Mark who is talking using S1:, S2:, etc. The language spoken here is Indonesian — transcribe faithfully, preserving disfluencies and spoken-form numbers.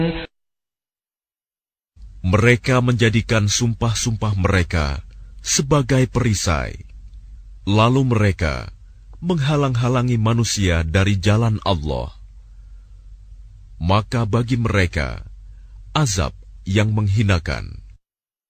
S1: Mereka menjadikan sumpah-sumpah mereka sebagai perisai, lalu mereka menghalang-halangi manusia dari jalan Allah. Maka bagi mereka azab yang menghinakan.